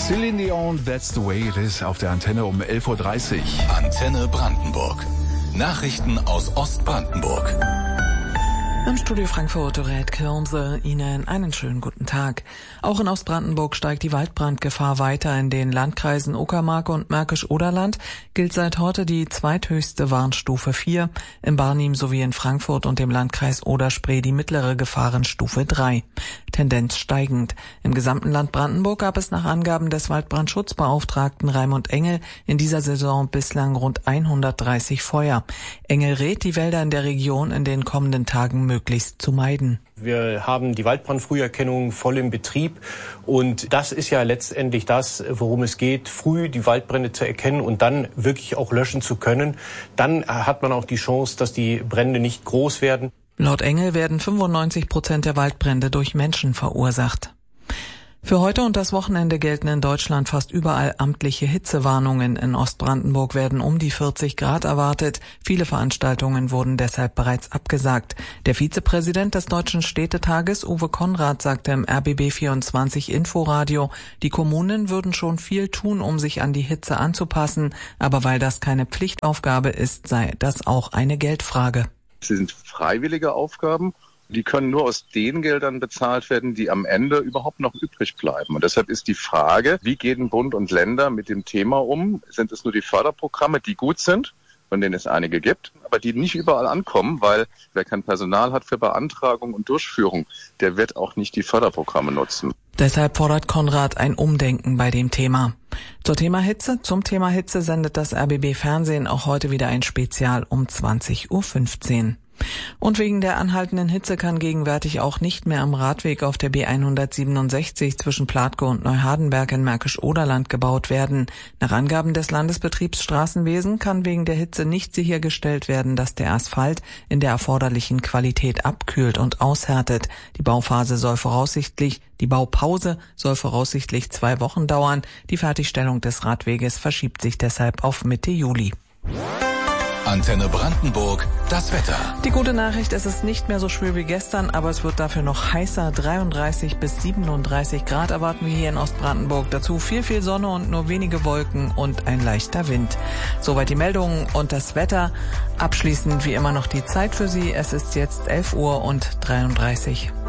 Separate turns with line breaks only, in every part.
Celine Dion, That's the Way It Is auf der Antenne um 11.30 Uhr.
Antenne Brandenburg. Nachrichten aus Ostbrandenburg.
Im Studio Frankfurt Dorette Kirmse, Ihnen einen schönen guten Tag. Auch in Ostbrandenburg steigt die Waldbrandgefahr weiter. In den Landkreisen Uckermark und Märkisch-Oderland gilt seit heute die zweithöchste Warnstufe 4, im Barnim sowie in Frankfurt und dem Landkreis Oder-Spree die mittlere Gefahrenstufe 3. Tendenz steigend. Im gesamten Land Brandenburg gab es nach Angaben des Waldbrandschutzbeauftragten Raimund Engel in dieser Saison bislang rund 130 Feuer. Engel rät, die Wälder in der Region in den kommenden Tagen möglichst zu meiden.
Wir haben die Waldbrandfrüherkennung voll im Betrieb und das ist ja letztendlich das, worum es geht, früh die Waldbrände zu erkennen und dann wirklich auch löschen zu können. Dann hat man auch die Chance, dass die Brände nicht groß werden.
Laut Engel werden 95% der Waldbrände durch Menschen verursacht. Für heute und das Wochenende gelten in Deutschland fast überall amtliche Hitzewarnungen. In Ostbrandenburg werden um die 40 Grad erwartet. Viele Veranstaltungen wurden deshalb bereits abgesagt. Der Vizepräsident des Deutschen Städtetages, Uwe Konrad, sagte im RBB24 Inforadio, die Kommunen würden schon viel tun, um sich an die Hitze anzupassen. Aber weil das keine Pflichtaufgabe ist, sei das auch eine Geldfrage.
Sie sind freiwillige Aufgaben. Die können nur aus den Geldern bezahlt werden, die am Ende überhaupt noch übrig bleiben. Und deshalb ist die Frage, wie gehen Bund und Länder mit dem Thema um? Sind es nur die Förderprogramme, die gut sind, von denen es einige gibt, aber die nicht überall ankommen, weil wer kein Personal hat für Beantragung und Durchführung, der wird auch nicht die Förderprogramme nutzen.
Deshalb fordert Konrad ein Umdenken bei dem Thema. Zum Thema Hitze sendet das RBB Fernsehen auch heute wieder ein Spezial um 20.15 Uhr. Und wegen der anhaltenden Hitze kann gegenwärtig auch nicht mehr am Radweg auf der B167 zwischen Platke und Neuhardenberg in Märkisch-Oderland gebaut werden. Nach Angaben des Landesbetriebs Straßenwesen kann wegen der Hitze nicht sichergestellt werden, dass der Asphalt in der erforderlichen Qualität abkühlt und aushärtet. Die Baupause soll voraussichtlich 2 Wochen dauern. Die Fertigstellung des Radweges verschiebt sich deshalb auf Mitte Juli.
Antenne Brandenburg, das Wetter.
Die gute Nachricht, es ist nicht mehr so schwül wie gestern, aber es wird dafür noch heißer. 33 bis 37 Grad erwarten wir hier in Ostbrandenburg. Dazu viel Sonne und nur wenige Wolken und ein leichter Wind. Soweit die Meldungen und das Wetter. Abschließend wie immer noch die Zeit für Sie. Es ist jetzt 11:33 Uhr.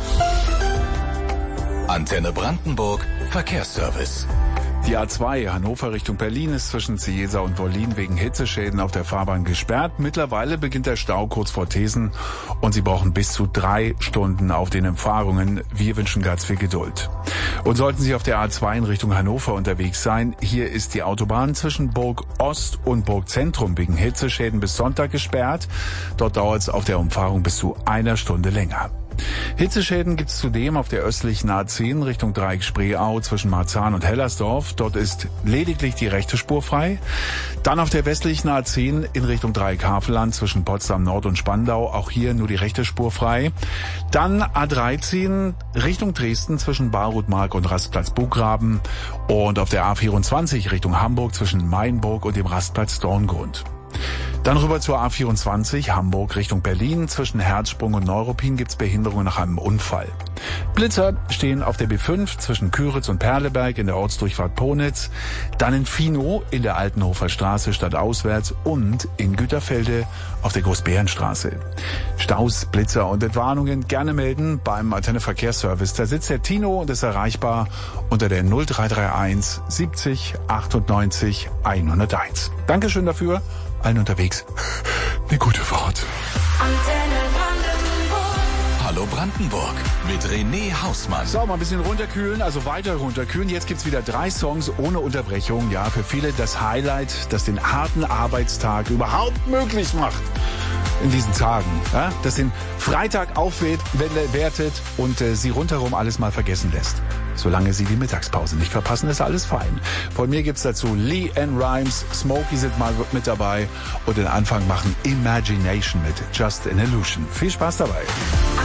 Antenne Brandenburg, Verkehrsservice.
Die A2 Hannover Richtung Berlin ist zwischen Ciesa und Wollin wegen Hitzeschäden auf der Fahrbahn gesperrt. Mittlerweile beginnt der Stau kurz vor Thesen und Sie brauchen bis zu 3 Stunden auf den Umfahrungen. Wir wünschen ganz viel Geduld. Und sollten Sie auf der A2 in Richtung Hannover unterwegs sein, hier ist die Autobahn zwischen Burg Ost und Burg Zentrum wegen Hitzeschäden bis Sonntag gesperrt. Dort dauert es auf der Umfahrung bis zu 1 Stunde länger. Hitzeschäden gibt es zudem auf der östlichen A10 Richtung Dreieck Spreeau zwischen Marzahn und Hellersdorf. Dort ist lediglich die rechte Spur frei. Dann auf der westlichen A10 in Richtung Dreieck Havelland zwischen Potsdam Nord und Spandau. Auch hier nur die rechte Spur frei. Dann A13 Richtung Dresden zwischen Barutmark und Rastplatz Bugraben. Und auf der A24 Richtung Hamburg zwischen Mainburg und dem Rastplatz Dorngrund. Dann rüber zur A24 Hamburg Richtung Berlin. Zwischen Herzsprung und Neuruppin gibt's Behinderungen nach einem Unfall. Blitzer stehen auf der B5 zwischen Küritz und Perleberg in der Ortsdurchfahrt Ponitz. Dann in Finow in der Altenhofer Straße stadtauswärts und in Güterfelde auf der Großbärenstraße. Staus, Blitzer und Entwarnungen gerne melden beim Antenne Verkehrsservice. Da sitzt der Tino und ist erreichbar unter der 0331 70 98 101. Dankeschön dafür. Allen unterwegs eine gute Fahrt.
Antenne Brandenburg. Hallo Brandenburg mit René Hausmann.
So, mal ein bisschen runterkühlen, also weiter runterkühlen. Jetzt gibt's wieder 3 Songs ohne Unterbrechung. Ja, für viele das Highlight, das den harten Arbeitstag überhaupt möglich macht. In diesen Tagen, ja, das den Freitag aufwertet und Sie rundherum alles mal vergessen lässt. Solange Sie die Mittagspause nicht verpassen, ist alles fein. Von mir gibt's dazu Lee Ann Rimes, Smokey sind mal mit dabei und den Anfang machen Imagination mit Just an Illusion. Viel Spaß dabei.